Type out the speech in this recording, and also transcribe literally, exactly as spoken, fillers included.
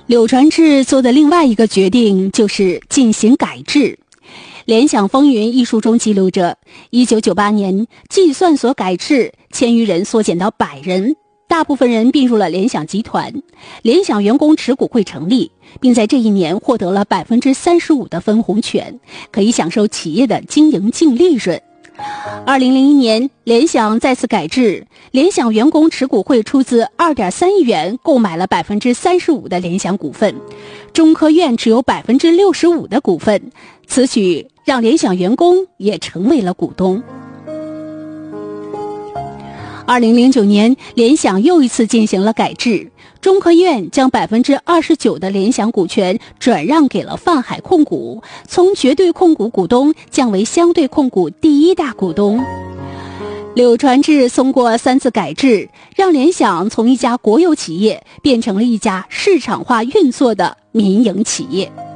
柳传志做的另外一个决定就是进行改制。联想风云一书中记录着，一九九八年计算所改制，千余人缩减到百人，大部分人并入了联想集团。联想员工持股会成立，并在这一年获得了百分之三十五的分红权，可以享受企业的经营净利润。二零零一年，联想再次改制，联想员工持股会出资 二点三亿元购买了 百分之三十五 的联想股份，中科院持有 百分之六十五 的股份，此举让联想员工也成为了股东。二零零九年，联想又一次进行了改制，中科院将 百分之二十九 的联想股权转让给了泛海控股，从绝对控股股东降为相对控股第一大股东。柳传志通过三次改制，让联想从一家国有企业变成了一家市场化运作的民营企业。